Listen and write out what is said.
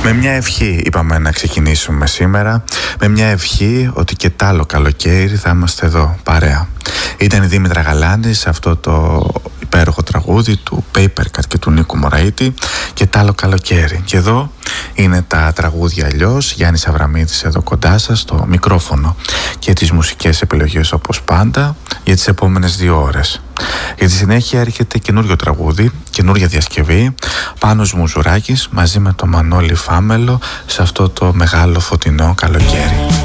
Με μια ευχή είπαμε να ξεκινήσουμε σήμερα. Με μια ευχή ότι και τ' άλλο καλοκαίρι θα είμαστε εδώ παρέα. Ήταν η Δήμητρα Γαλάνη σε αυτό το υπέροχο τραγούδι του Papercut και του Νίκου Μωραήτη, και τ' άλλο καλοκαίρι. Και εδώ είναι τα τραγούδια αλλιώς. Γιάννης Αβραμίδης εδώ κοντά σας στο μικρόφωνο και τις μουσικές επιλογές όπως πάντα για τις επόμενες 2 ώρες. Για τη συνέχεια έρχεται καινούριο τραγούδι, καινούρια διασκευή, Πάνος Μουζουράκης μαζί με το Μανώλη Φάμελο σε αυτό το μεγάλο φωτεινό καλοκαίρι.